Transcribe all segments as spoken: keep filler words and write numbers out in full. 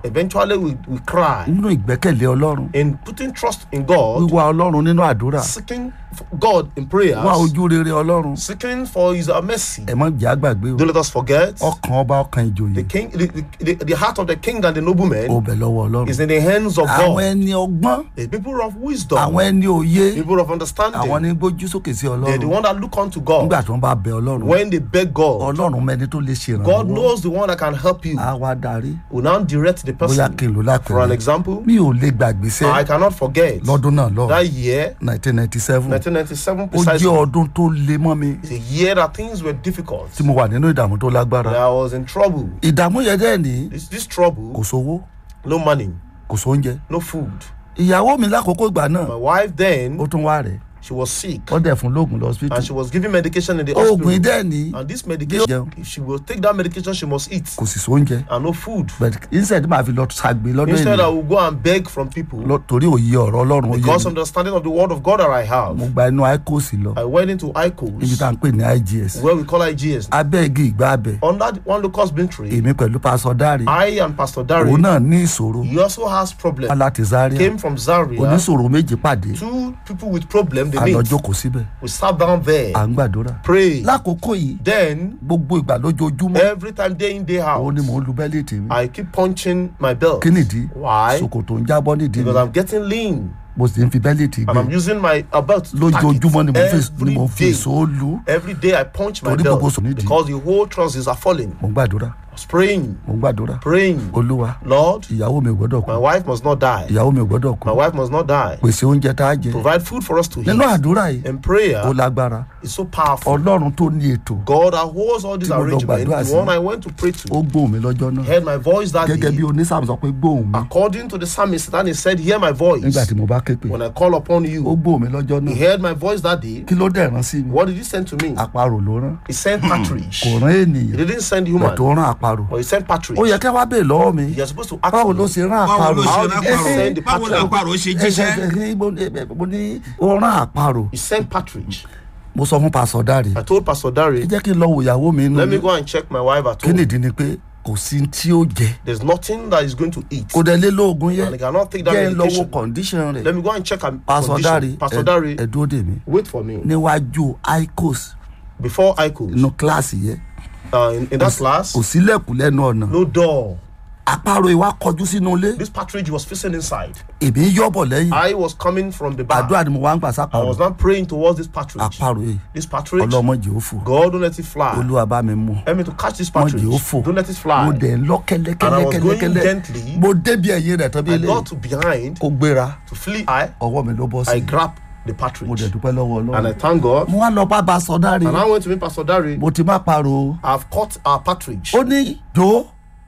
eventually we, we cry. nínú ìgbẹ́kẹ̀lé ọlọ́run. In putting trust in God, wíwá ọlọ́run nínú àdúrà. seeking God in prayers, wá ojú rere ọlọ́run. seeking for his uh, mercy. ẹ má jẹ́ àgbàgbé o. Don't let us forget, ọkàn ọba ọkàn ìjòyè. the king, the, the, the heart of the king and the nobleman ó bẹ̀ lọ́wọ́ ọlọ́run. is in the hands of àwọn God. ẹni ọgbọ́n. The people of wisdom, àwọn ẹni òye. people of understanding, àwọn ní gbójú sókè sí they're the ọlọ́run. one that look unto God. nígbà tí wọ́n bá bẹ ọlọ́run. When they beg God, ọlọ́run mẹ́ni tó lè ṣèrànwọ́. God knows the one that can help you. á wá darí. Will now direct the bóyá person. kí n lò For an lápẹ̀rẹ̀. example, mi ò lè gbàgbé sẹ́. I cannot forget lọ́dún náà lọ. that year, nineteen ninety-seven. nineteen ninety-seven ó jẹ́ precisely. ọdún tó le mọ́ mi. It's a year that things were difficult. tí mo wà nínú ìdààmú tó lágbára. That I was in trouble. ìdààmú yẹn dẹ́ ní. This, this trouble, kò sówó no money, kò sóúnjẹ. no food. ìyàwó mi lákòókò ìgbà náà. My wife then, ó tún wá rẹ̀. she was sick wọ́n dẹ̀ fún lóògùn lọ hospital. and she was given medication in the oògùn hospital. dẹ́ ní. And this medication, if she will take that medication, she must eat kò sì sóúnjẹ. and no food. but instead máa fi lọ ṣàgbé lọ́dọ̀ Instead, I ènìyàn. will go and beg from people lọ torí òye ọ̀rọ̀ ọlọ́run ó yé because mi. of the understanding of the word of God that I mo have. gba inú icos lọ. I went into níbi ICOS, tá à ń pè ní I G S. where we call I G S. abẹ́ igi ìgbà abẹ. Under the one locust bean tree, èmi pẹ̀lú pásọ dáre. I and Pastor òun Dari, náà ní ìṣòro. he also has problem. aláti Zaria. Came from Zaria. oníṣòro méjì pàdé. Two people with problem they a lọ meet. jókòó síbẹ̀. We sat down there, à ń gbàdúrà. pray. lákòókò yìí Then gbogbo ìgbà lójoojúmọ́. every time day in day òun out, ni mò ń lu bẹ́líìtì mi. I keep punching my belt. kí nìdí. Why? ṣòkòtò ń jábọ́ nídìí Because mi. I'm getting lean mo sì ń fi bẹ́líìtì and I'm gbé. using my uh, belt to tack it. lójoojúmọ́ ni mo fi Every ni mo fi day. èso lu. Every day I punch my Torí belt gbogbo sùn nídìí. because the whole trousers are falling. mo ń gbàdúrà. I was praying, mo ń gbàdúrà. praying. olúwa Lord, ìyàwó mi ò gbọ́dọ̀ my kú. wife must not die. ìyàwó mi ò gbọ́dọ̀ kú. My wife must not die. pèsè oúnjẹ tá a jẹ. Provide food for us to eat. nínú àdúrà yìí And prayer ó lágbára. is so powerful. ọlọ́run tó ní ètò. God that holds all these Tí mo lọ gbàdúrà arrangements, the sí. one I went to pray to, ó gbóhùn mi lọ́jọ́ náà. heard my voice that gẹ́gẹ́ bí day. onísàmù sọ pé gbóhùn mi. According to the psalmist, and he said, hear my voice nígbà tí mo bá ké pè. when I call upon ó you. gbóhùn mi lọ́jọ́ He náà. heard my voice that day. kí ló dẹ̀ rán sí mi. What did he send to me? àparò ló rán. He sent partridge. kò rán He ènìyàn. didn't send bẹ̀ human, tó rán àparò. but he sent partridge. ó yẹ kí wá bèè lọ́wọ́ mi. You're supposed to ask báwo me, ló ṣe rán báwo àparò. ló ṣe How rán did he àparò send the báwo ni àparò ṣe jíṣẹ́. mo ní ó rán àparò. he sent partridge. mo sọ fún pásọ dáre. I told Pastor Dari, ẹ jẹ́ kí n lọ wo ìyàwó mi let me nínú. go and check my wife at kí home. nìdí ni pé kò sí tí ó jẹ. There's nothing that he's going to eat. kò dẹ̀ lé lóògùn And he yẹ. cannot take that jẹ́ ń lọ wo medication. condition Let rẹ̀. me go and check her pásọ dáre condition. Pastor Dari, ẹ dúró dè mí. wait for me. níwájú icos Before I could, inú kíláàsì yẹn. uh, in, in that class, kò sílẹ̀kùn lẹ́nu ọ̀nà. no door. àparò ìwà kọjú sínú ilé. This partridge was facing inside. èmi ń yọ̀bọ̀ lẹ́yìn. I was coming from the back. àdúrà ni mo wá ń gbà I sápàrò. was not praying towards this partridge. àparò yìí This partridge, ọlọ́mọdé ó fò. God don't let it fly. olúwa bá mi mú. Help me to catch this mọ̀jẹ̀ partridge. ó fò. Don't let it mo fly. dẹ̀ ń lọ And I was going kẹ́lẹ́kẹ́lẹ́kẹ́lẹ́. gently. mo débi ẹ̀yìn rẹ̀ tán bí I ilé. got to behind kó gbéra. to flee. I, ọwọ́ mi ló bọ́ I sí. grabbed the mo partridge. dẹ̀ dúpẹ́ lọ́wọ́ And I ọlọ́run. thank God. mo wá lọ bá bá sọ dáre. And I went to meet Pastor Dari. mo ti má parò. I've caught our partridge. ó ní jò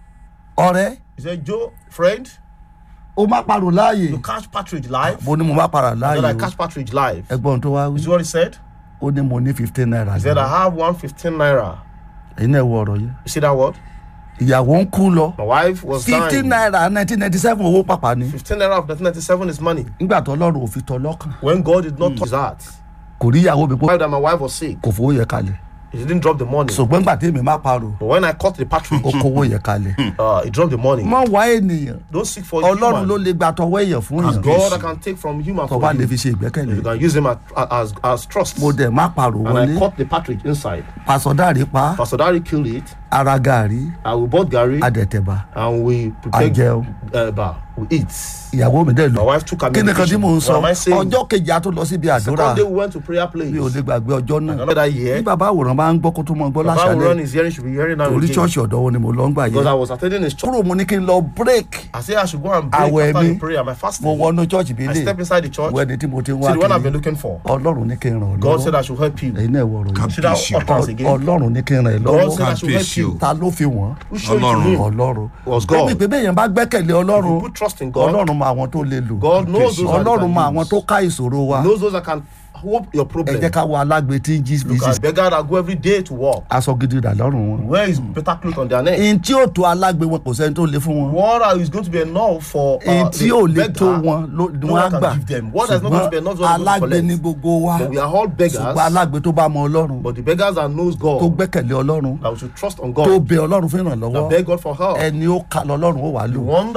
ọ̀rẹ́ He said, Joe, friend, ó má parò you láàyè. catch partridge live? mo ní mo má parà Then I láàyè o. catch partridge live. ẹgbọ́n tó wá You see wí. what he said? ó ní mo ní fifteen naira. He said, I have one fifteen naira. èyí náà wọ ọ̀rọ̀ yẹn. You see that word? ìyàwó ń kú lọ. My wife was fifteen dying. naira nineteen ninety seven owó pàpà ni. fifteen naira of nineteen ninety-seven is money. nígbà tó ọlọ́run ò fi tọ́ lọ́kàn. When God did not touch his heart. kò rí ìyàwó mi pé That my wife was sick. kò fowó yẹ kalẹ̀. He didn't drop the money. ṣùgbọ́n nígbà tí èmi má parò But when I caught the partridge, ó kówó yẹ kalẹ̀. uh, he dropped the money. mọ wá ènìyàn. Don't seek for ọlọ́run ló human. lè gba tọwọ́ èèyàn fún It's yàn. God that can take from human tó for bá lè you. fi ṣe ìgbẹ́kẹ̀lé. You can use him as, as, as trust. mo dẹ̀ má parò And I wọlé. caught the partridge inside. pásọ dáre pa. Pastor Dari killed it. ara gàrí. And we bought Gary. adẹ̀tẹ̀bà. And we prepared Ajẹun. uh, bar. We eat. ìyàwó mi dẹ̀ My lọ. wife took her kí ni kan tí medication. mò ń sọ. What am I saying? ọjọ́ kejì a tó lọ síbi àdúrà. Second day we went to prayer place. mi ò lè gbàgbé ọjọ́ náà. Another year. bí bàbá àwòrán bá ń gbọ́ kó tó mọ gbọ́ Baba will run láṣálẹ̀. his hearing, should be hearing now orí again. ṣọ́ọ̀ṣì ọ̀dọ́ wo ni mo lọ ń gbà Because I yẹn. was attending his church. kúrò mo ní kí n lọ break. I said I should go and break Àwẹ̀ after mi. the prayer. My fasting. mo wọnú ṣọ́ọ̀ṣì bí I lè. step inside the church. wọ ẹni tí mo ti ń See wá the one I've been kiri. looking for. ọlọ́run ní kí n ràn ọ́ God said lọ́wọ́. I should help you. èyí náà wọ̀ ròyìn. See that utterance again? ọlọ́run ní kí n ràn ẹ́ God said lọ́wọ́. I should help you. ta ló fi wọ́n. Who showed it to Ọlọ́run. him? ọlọ́run. Was God. ó mi pé bẹ́ẹ̀ yẹn bá gbẹ́kẹ̀lé If you ọlọ́run. put trust in God, ọlọ́run mọ àwọn tó lè lò. God knows those that ọlọ́run mọ can àwọn use. tó ká ìṣòro wa. knows those that can hope your ẹ problem. jẹ́ ká wo alágbe tí ń jí Look bísí. at beggar that go every day to work. aṣọ gidi dà lọ́rùn wọn. Where is better clothes on their neck? ihun tí yóò tó alágbe wọn kò sẹ́ni tó lè fún wọn. What is going to be enough for uh, ihun tí yóò the lè tó beggar? wọn ló ni No wọ́n á one can gbà. give them. What is not going to be enough is what ṣùgbọ́n they're going to alágbe ní collect. gbogbo wa. But we are all ṣùgbọ́n beggars. alágbe tó bá mọ ọlọ́run. But the beggars that knows tó God, gbẹ́kẹ̀lé ọlọ́run. that we should trust on tó God, bẹ ọlọ́run fún that ìrànlọ́wọ́. beg God for help. ẹni ó ka lọ́lọ́run ó wà The lò. one